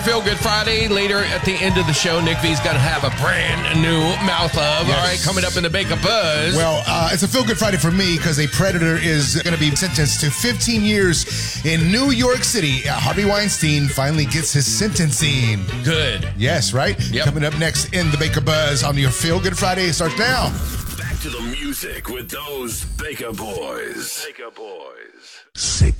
Feel Good Friday. Later at the end of the show, Nick V's going to have a brand new Mouth Love. Yes. All right, coming up in the Bake a Buzz. Well, it's a Feel Good Friday for me because a predator is going to be sentenced to 15 years in New York City. Harvey Weinstein finally gets his sentencing. Good. Yes, right? Yep. Coming up next in the Bake a Buzz on your Feel Good Friday. It starts now. Back to the music with those Baker Boys. Baker Boys. 6